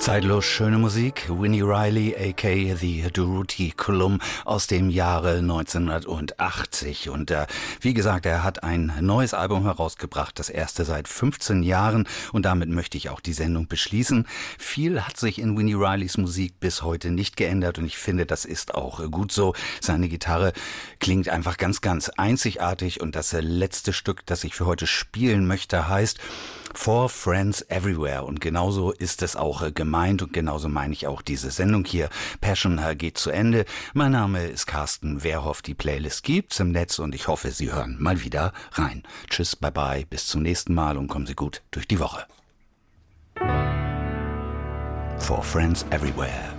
Zeitlos schöne Musik, Winnie Riley aka The Durruti Column aus dem Jahre 1980 und wie gesagt, er hat ein neues Album herausgebracht, das erste seit 15 Jahren und damit möchte ich auch die Sendung beschließen. Viel hat sich in Winnie Rileys Musik bis heute nicht geändert und ich finde, das ist auch gut so. Seine Gitarre klingt einfach ganz, ganz einzigartig und das letzte Stück, das ich für heute spielen möchte, heißt For Friends Everywhere und genauso ist es auch gemeint und genauso meine ich auch diese Sendung hier. Passion geht zu Ende. Mein Name ist Carsten Wehrhoff. Die Playlist gibt's im Netz und ich hoffe, Sie hören mal wieder rein. Tschüss, bye bye, bis zum nächsten Mal und kommen Sie gut durch die Woche. For Friends Everywhere.